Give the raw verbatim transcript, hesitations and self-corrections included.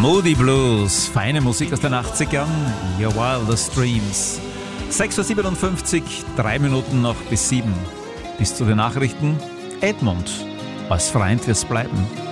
Moody Blues, feine Musik aus den achtzigern, Your Wildest Dreams. sechs Uhr siebenundfünfzig, drei Minuten noch bis sieben. Bis zu den Nachrichten, Edmund, als Freund wir's bleiben.